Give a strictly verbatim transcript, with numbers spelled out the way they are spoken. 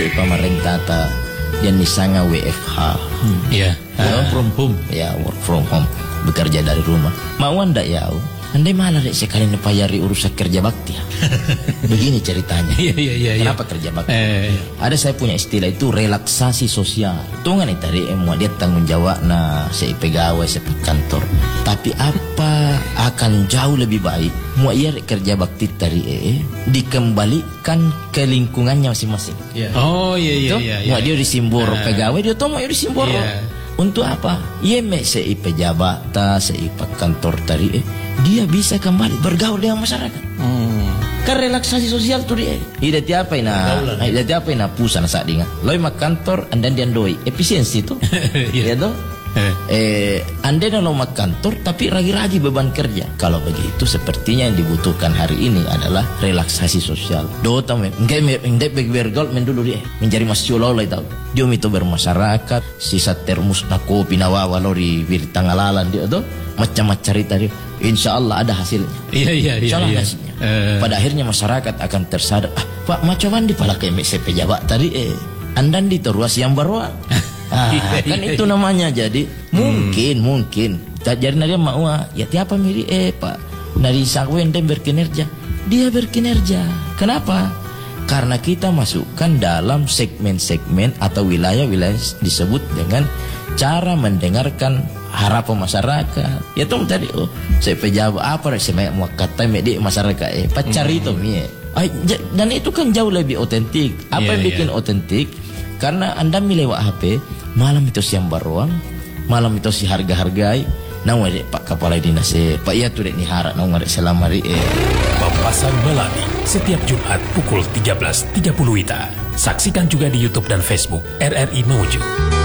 se pemerintah ta yang disanga W F H. Iya. Work from home. Ya, work from home. Bekerja dari rumah. Mau anda ya? Andai malah dek sekali nepayari urusan kerja bakti ya. Begini ceritanya. Iya iya iya. Kenapa kerja bakti? Eh, Ada saya punya istilah itu relaksasi sosial. Tungan itu tadi mau dia tanggung jawab nah saya pegawai saya kantor. Tapi apa akan jauh lebih baik mau ia kerja bakti tadi eh dikembalikan ke lingkungannya masing-masing. iya. Oh iya iya iya. iya. Mau dia disimbor Ah. pegawai dia tahu mau dia disimbor. Iya. Untuk apa? Ia me sei pejabat ta sei kantor tadi eh dia bisa kembali bergaul dengan masyarakat. Hmm. Kan relaksasi sosial tuh dia. Ida tiapa ina, ida tiapa ina pusan saat dinga. Loi mak kantor andan dian doi efisiensi tuh. Ya toh. Eh, anda lo mak kantor tapi ragi-ragi beban kerja. Kalau begitu sepertinya yang dibutuhkan hari ini adalah relaksasi sosial. Do tahu me, enggak enggak bergaul men dulu dia menjadi masyulau lah tahu. Dia itu bermasyarakat, sisa termus na kopi na wawa lori bir tangalalan dia tuh macam-macam cerita dia. Insya Allah ada hasilnya. Iya iya iya. Insya Allah iya. hasilnya. Eh. Pada akhirnya masyarakat akan tersadar. Ah, Pak macam di pala ke M C pejabat tadi eh andan di teruas yang baruan. Ah, kan itu namanya jadi mungkin mungkin jadi nadia mau ya tiapa miri eh Pak dari sakwen dan berkinerja dia berkinerja. Kenapa? Karena kita masukkan dalam segmen-segmen atau wilayah-wilayah disebut dengan cara mendengarkan harapan masyarakat. Ya tuh tadi oh saya pejabat apa saya mau kata media masyarakat eh pacar itu mie. Dan itu kan jauh lebih otentik. Apa Yeah, yang bikin yeah. otentik? Karena anda milewak H P malam itu siang baruang, malam itu si harga-hargai. Nang wede Pak Kepala Dinas eh Pak iya tuh dek ni harap nang ngarek selamari eh. Papasan Melati setiap Jumat pukul tiga belas tiga puluh W I T A. Saksikan juga di YouTube dan Facebook R R I Mamuju.